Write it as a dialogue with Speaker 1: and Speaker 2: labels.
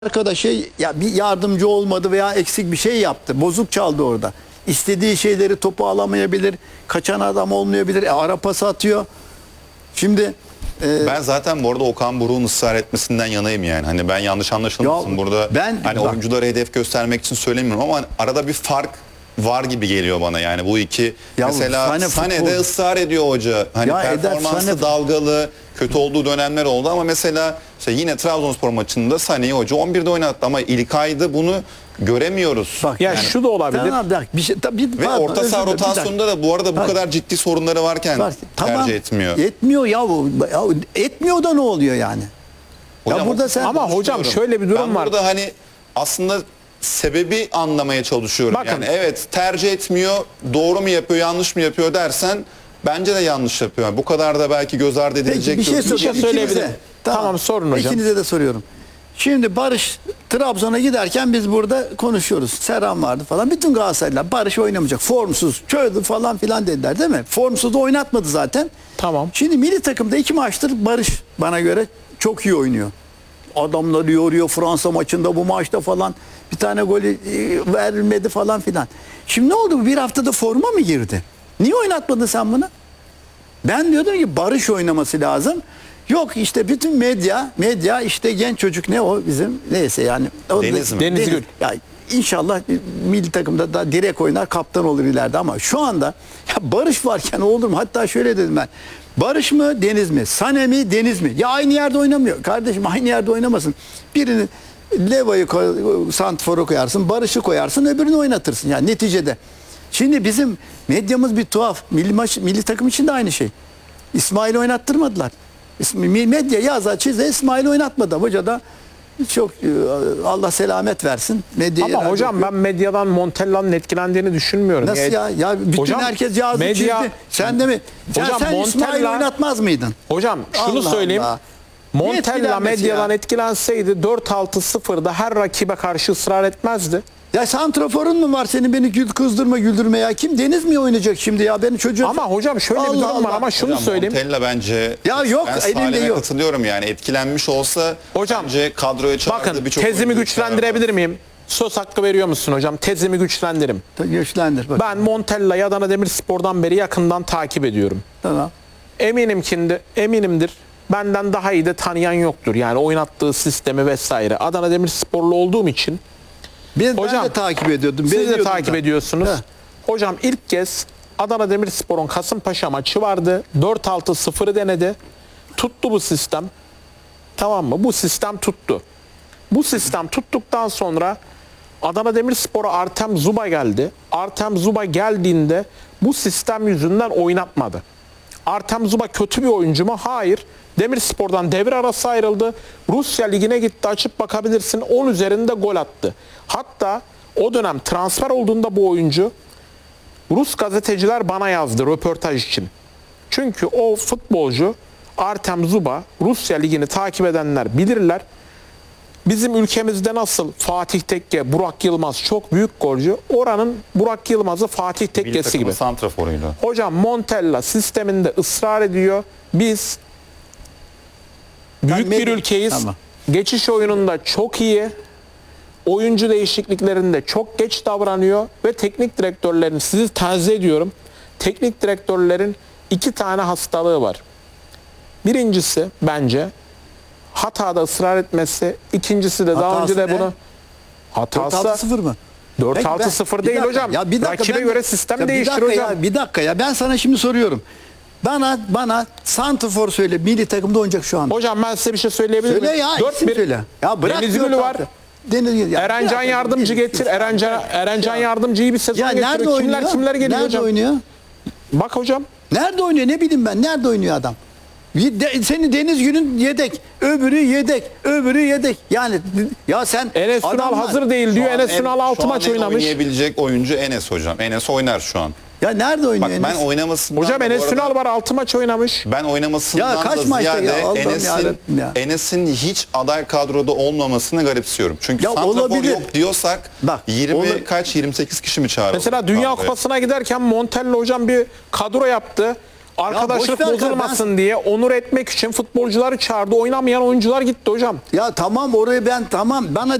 Speaker 1: Arkadaş ya bir yardımcı olmadı veya eksik bir şey yaptı. Bozuk çaldı orada. İstediği şeyleri topu alamayabilir. Kaçan adam olmayabilir. Ara pas atıyor. Şimdi
Speaker 2: ben zaten bu arada Okan Buruk'un ısrar etmesinden yanayım yani. Hani ben yanlış anlaşılmasın
Speaker 1: Ya
Speaker 2: burada. Hani
Speaker 1: bak,
Speaker 2: oyunculara hedef göstermek için söylemiyorum ama arada bir fark var gibi geliyor bana yani bu iki.
Speaker 1: Ya
Speaker 2: mesela Sané'de ısrar ediyor hoca. Hani
Speaker 1: Ya
Speaker 2: performansı dalgalı, kötü olduğu dönemler oldu ama mesela işte yine Trabzonspor maçında Sané'yi hoca 11'de oynattı ama İlkay'da bunu göremiyoruz.
Speaker 3: Bak ya
Speaker 2: yani,
Speaker 3: şu da olabilir.
Speaker 1: Tamam, bir şey,
Speaker 2: ve orta saha rotasyonunda da bu arada bu kadar ciddi sorunları varken tercih etmiyor.
Speaker 1: Etmiyor ya, etmiyor da ne oluyor yani?
Speaker 2: Hocam,
Speaker 1: ya burada sen
Speaker 3: ama hocam şöyle bir durum var.
Speaker 2: Burada hani aslında sebebi anlamaya çalışıyorum.
Speaker 3: Bakın,
Speaker 2: yani evet tercih etmiyor, doğru mu yapıyor, yanlış mı yapıyor dersen bence de yanlış yapıyor. Bu kadar da belki göz ardı edilecek.
Speaker 1: bir şey
Speaker 3: söyleyebilirim. Tamam, sorun hocam.
Speaker 1: İkinize de soruyorum. Şimdi Barış Trabzon'a giderken biz burada konuşuyoruz. Serhan vardı falan. Bütün Galatasaraylılar Barış oynamayacak. Formsuz, çöldü falan filan dediler değil mi? Formsuz da oynatmadı zaten.
Speaker 3: Tamam.
Speaker 1: Şimdi milli takımda 2 maçtır Barış bana göre çok iyi oynuyor. Adamları yoruyor Fransa maçında, bu maçta falan. Bir tane golü verilmedi falan filan. Şimdi ne oldu? Bir haftada forma mı girdi? Niye oynatmadın sen bunu? Ben diyordum ki Barış oynaması lazım. Yok işte bütün medya işte genç çocuk ne o bizim neyse yani.
Speaker 2: Deniz mi?
Speaker 3: Deniz Gül.
Speaker 1: Ya inşallah milli takımda da direkt oynar, kaptan olur ileride ama şu anda ya Barış varken olur mu? Hatta şöyle dedim ben. Barış mı Deniz mi? Sané mi Deniz mi? Ya aynı yerde oynamıyor. Kardeşim aynı yerde oynamasın. Birini Leva'yı Santfor'u koyarsın, Barış'ı koyarsın, öbürünü oynatırsın yani neticede. Şimdi bizim medyamız bir tuhaf. Milli takım için de aynı şey. İsmail oynattırmadılar. Medya yazar çize İsmail oynatmadı. Hoca da çok Allah selamet versin.
Speaker 3: Ama hocam ben medyadan Montella'nın etkilendiğini düşünmüyorum.
Speaker 1: Nasıl ya? Ya bütün
Speaker 3: hocam,
Speaker 1: herkes yazdı çizdi. Sen de mi?
Speaker 3: Hocam,
Speaker 1: sen İsmail oynatmaz mıydın?
Speaker 3: Hocam şunu
Speaker 1: Allah
Speaker 3: söyleyeyim.
Speaker 1: Allah.
Speaker 3: Montella medyadan etkilenseydi 4-6-0'da her rakibe karşı ısrar etmezdi.
Speaker 1: Ya santraforun mu var senin, beni kızdırma güldürme ya? Kim Deniz mi oynayacak şimdi ya? Benim çocuğum.
Speaker 3: Ama hocam şöyle bir durum var ama şunu
Speaker 2: hocam,
Speaker 3: söyleyeyim.
Speaker 2: Montella bence
Speaker 1: ya yok elinde yok.
Speaker 2: Katılıyorum yani etkilenmiş olsa
Speaker 3: hocam,
Speaker 2: bence kadroya çağırdı.
Speaker 3: Bakın
Speaker 2: oyuncu
Speaker 3: tezimi güçlendirebilir miyim? Söz hakkı veriyor musun hocam? Tezimi güçlendiririm.
Speaker 1: Güçlendir. Bak.
Speaker 3: Ben Montella'yı Adana Demirspor'dan beri yakından takip ediyorum.
Speaker 1: Tamam.
Speaker 3: Eminimdir. Benden daha iyi de tanıyan yoktur. Yani oynattığı sistemi vesaire. Adana Demirsporlu olduğum için.
Speaker 1: Ben
Speaker 3: Hocam,
Speaker 1: de takip ediyordum.
Speaker 3: Siz de takip ediyorsunuz.
Speaker 1: Heh.
Speaker 3: Hocam ilk kez Adana Demirspor'un Kasımpaşa maçı vardı. 4-6-0'ı denedi. Tuttu bu sistem. Tamam mı? Bu sistem tuttu. Bu sistem tuttuktan sonra Adana Demirspor'a Artem Zuba geldi. Artem Zuba geldiğinde bu sistem yüzünden oynatmadı. Artem Zuba kötü bir oyuncu mu? Hayır. Demirspor'dan devre arası ayrıldı. Rusya Ligi'ne gitti. Açıp bakabilirsin. 10 üzerinde gol attı. Hatta o dönem transfer olduğunda bu oyuncu Rus gazeteciler bana yazdı röportaj için. Çünkü o futbolcu Artem Zuba, Rusya Ligi'ni takip edenler bilirler. Bizim ülkemizde nasıl Fatih Tekke, Burak Yılmaz çok büyük golcü. Oranın Burak Yılmaz'ı Fatih Tekke'si gibi.
Speaker 2: Santraforuydu.
Speaker 3: Hocam Montella sisteminde ısrar ediyor. Biz büyük bir ülkeyiz.
Speaker 1: Tamam.
Speaker 3: Geçiş oyununda çok iyi. Oyuncu değişikliklerinde çok geç davranıyor ve teknik direktörlerin, sizi tenzih ediyorum, teknik direktörlerin 2 tane hastalığı var. Birincisi bence hatada ısrar etmesi, ikincisi de daha önce de bunu hatası
Speaker 1: 4-6-0 mı?
Speaker 3: 4-6-0 değil hocam.
Speaker 1: Ya bir dakika,
Speaker 3: rakibe göre sistem değiştir hocam.
Speaker 1: Bir dakika ya, ben sana şimdi soruyorum. Bana santrafor söyle, milli takımda oynayacak şu anda.
Speaker 3: Hocam ben size bir şey söyleyebilir miyim?
Speaker 1: Söyle ya, isim söyle. Ya bırak
Speaker 3: Deniz Gülü var. Erencan Yardımcı getir. Erencan Yardımcı iyi bir sezon
Speaker 1: ya
Speaker 3: getiriyor.
Speaker 1: nerede oynuyor?
Speaker 3: Kimler geliyor
Speaker 1: nerede
Speaker 3: hocam?
Speaker 1: oynuyor?
Speaker 3: Bak hocam.
Speaker 1: Nerede oynuyor, ne bileyim ben. Nerede oynuyor adam? Senin Deniz Gül'ün yedek, öbürü yedek. Yani ya sen
Speaker 3: Enes Ünal hazır değil diyor. Enes Ünal 6 maç oynamış.
Speaker 2: Oynayabilecek oyuncu Enes hocam. Enes oynar şu an.
Speaker 1: Ya nerede oynuyor
Speaker 2: Bak
Speaker 1: Enes?
Speaker 2: ben oynamasından
Speaker 3: Hocam Enes Ünal var 6 maç oynamış.
Speaker 2: Ben oynamasından
Speaker 1: Ya kaç
Speaker 2: da
Speaker 1: maçta
Speaker 2: ziyade
Speaker 1: ya? Allah'ım yarabbim ya.
Speaker 2: Enes'in hiç aday kadroda olmamasını garipsiyorum. Çünkü
Speaker 1: Ya
Speaker 2: santrafor
Speaker 1: olabilir.
Speaker 2: yok diyorsak
Speaker 1: Bak,
Speaker 2: 28 kişi mi çağırıyor?
Speaker 3: Mesela Dünya Kupası'na giderken Montella hocam bir kadro yaptı. arkadaşlık
Speaker 1: boş ver,
Speaker 3: bozulmasın diye onur etmek için futbolcuları çağırdı. Oynamayan oyuncular gitti hocam.
Speaker 1: Ya tamam orayı ben tamam bana